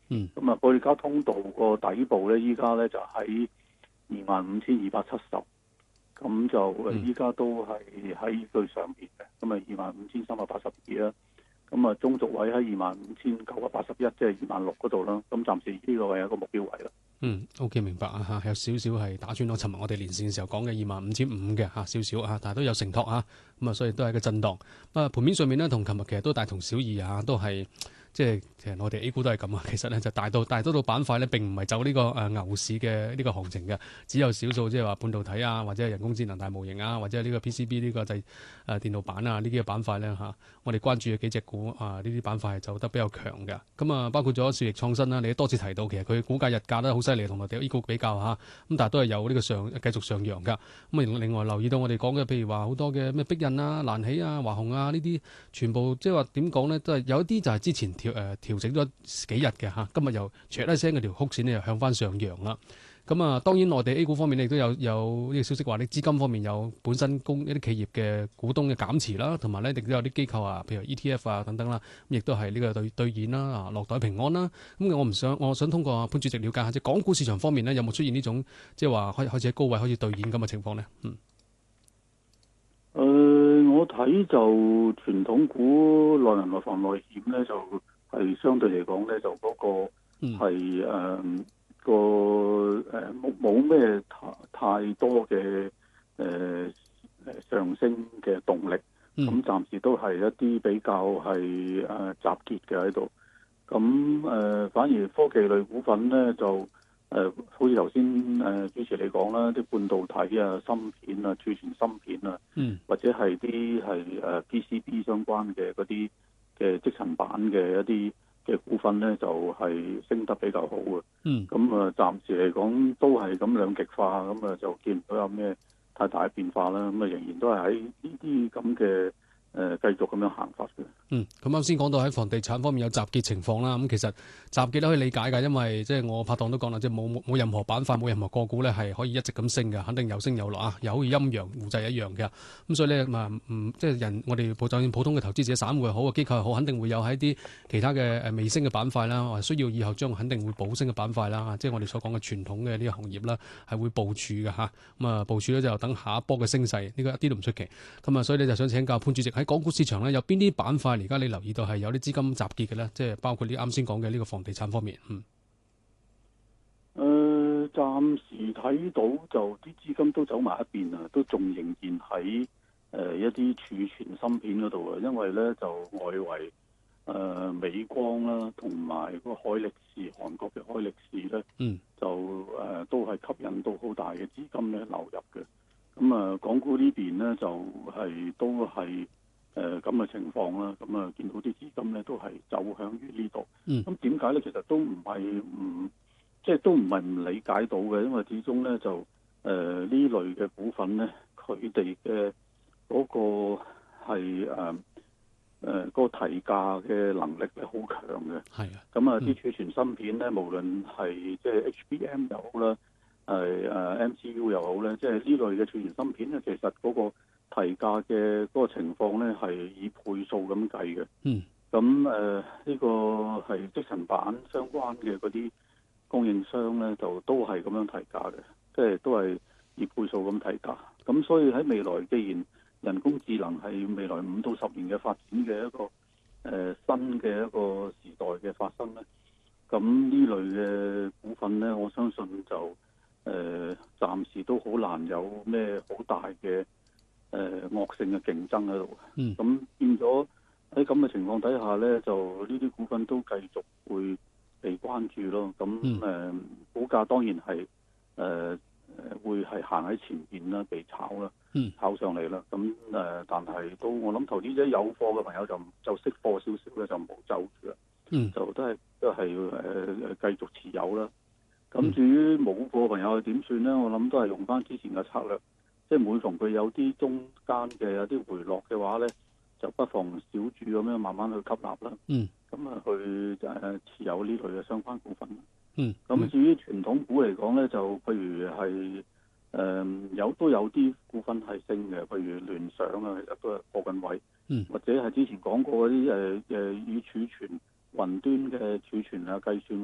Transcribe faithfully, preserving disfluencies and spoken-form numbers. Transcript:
嗯。 咁啊，保利加通道個底部咧，依家咧就喺二萬五千二百七十，咁就誒依家都係喺最上邊嘅，咁啊二萬五千三百八十二啦。咁啊，中軸位喺二萬五千九百八十一，即係二萬六嗰度啦。咁暫時呢個係一個目標位啦。 嗯，OK 明白啊嚇，有少少係打穿咗尋日我哋連線嘅時候講嘅二萬五千五嘅嚇少少啊，但係都有承托啊，咁啊，所以都係一個震盪。啊，盤面上面呢，同琴日其實都大同小異啊，都係即係其實我哋 A 股都係咁啊。其實呢，就大到大多數板塊呢並唔係走呢個誒牛市嘅呢個行情嘅，只有少數即係話半導體啊，或者係人工智能大模型啊，或者係呢個 P C B 呢個就係誒電路板啊呢啲嘅板塊呢。嚇。我哋關注嘅幾隻股啊，呢啲板塊係走得比較強嘅。咁啊，包括咗兆易創新啦，你多次提到其實佢股價日價都好犀利，同我哋 A 股比較嚇。咁但係都係有呢個上繼續上揚㗎。咁啊，另外留意到我哋講嘅，譬如話好多嘅咩碧印啊、蘭喜啊、華虹啊呢啲，全部即係話點講咧，都係有一啲就係之前調誒、呃、調整咗幾日嘅嚇，今日又唰一聲嘅條曲線咧又向翻上揚啦。咁啊，當然內地 A 股方面亦都有有呢個消息話，啲資金方面有本身供一啲企業嘅股東嘅減持啦，同埋咧亦都有啲機構啊，譬如 E T F 啊等等啦，咁亦都係呢個兌兌現啦，啊落袋平安啦。咁我唔想，我想通過潘主席了解下，即係港股市場方面咧，有冇出現呢種即係話開開始喺高位開始兌現咁嘅情況咧？嗯。 誒、呃，我睇就傳統股內銀內房內險咧，就係、是、相對嚟講咧，就嗰個係誒個誒冇冇咩太太多嘅誒誒上升嘅動力。咁、嗯、暫時都係一啲比較係誒、呃、集結嘅喺度。咁誒、呃、反而科技類股份咧就誒、呃，好似頭先誒主持你講啦，啲半導體啊、芯片啊、儲存芯片啊， 嗯，或者係啲係誒 P C B 相關嘅嗰啲嘅積層板嘅一啲嘅股份咧，就係、是、升得比較好嘅。 嗯， 咁啊，暫時嚟講都係咁兩極化，咁啊就見唔到有咩太大嘅變化啦。咁啊，仍然都係喺呢啲咁嘅。誒、呃、繼續咁樣行法嘅。 嗯，咁啱先講到喺房地產方面有集結情況啦。咁其實集結都可以理解㗎，因為即係我拍檔都講啦，即係冇冇任何板塊冇任何個股咧係可以一直咁升嘅，肯定有升有落啊，又好似陰陽互濟一樣嘅。咁所以咧嘛，嗯，即係人我哋就算普通嘅投資者、散戶又好，機構又好，肯定會有喺啲其他嘅誒微升嘅板塊啦，或需要以後將肯定會補升嘅板塊啦。即係我哋所講嘅傳統嘅呢個行業啦，係會部署嘅嚇。咁啊，部署咧就等下一波嘅升勢，呢、這個一啲都唔出奇。咁啊，所以你就想請教潘主席喺港股市場咧有邊啲板塊而家你留意到係有啲資金集結嘅咧？即係包括啲啱先講嘅呢個房地產方面。嗯。 誒、呃，暫時睇到就啲資金都走埋一邊啊，都仲仍然喺誒、呃、一啲儲存芯片嗰度啊。因為咧就外圍誒、呃、美光啦，同埋個海力士韓國嘅海力士咧， 嗯， 就誒、呃、都係吸引到好大嘅資金咧流入嘅。咁啊，港股呢邊咧就係、是、都係。誒咁嘅情況啦，咁啊見到啲資金咧都係走向於呢度。咁點解咧？其實都唔係唔即係都唔係唔理解到嘅，因為始終咧就誒呢、呃、類嘅股份咧，佢哋嘅嗰個係誒誒個提價嘅能力咧好強嘅。 係啊。 咁啊啲儲存芯片咧，無論係即係 H B M 又好啦，係誒 M C U 又好咧，即係呢類嘅儲存芯片咧，其實嗰個提價嘅嗰個情況咧係以倍數咁計嘅。 嗯。 咁誒呢個係積層板相關嘅嗰啲供應商咧，就都係咁樣提價嘅，即係都係以倍數咁提價。咁所以喺未來，既然人工智能係未來五到十年嘅發展嘅一個誒、呃、新嘅一個時代嘅發生咧，咁呢類嘅股份咧，我相信就誒、呃、暫時都好難有咩好大嘅。誒、呃、惡性嘅競爭喺度，咁、嗯、變咗喺咁嘅情況底下咧，就呢啲股份都繼續會被關注咯。咁誒、呃、股價當然係誒、呃、會係行喺前邊啦，被炒啦，炒上嚟啦。咁誒、呃，但係都我諗投資者有貨嘅朋友就就識貨少少咧，就冇走住啦，就都係都係誒誒繼續持有啦。咁至於冇貨嘅朋友點算咧？我諗都係用翻之前嘅策略。即係每逢佢有啲中間嘅有啲回落嘅話咧，就不妨小注咁樣慢慢去吸納啦。嗯，咁啊去誒持有呢類嘅相關股份。嗯，咁至於傳統股嚟講咧，就譬如係誒、呃、有都有啲股份係升嘅，譬如聯想啊，其實都係破緊位。嗯，或者係之前講過嗰啲誒誒以儲存雲端嘅儲存啊計算。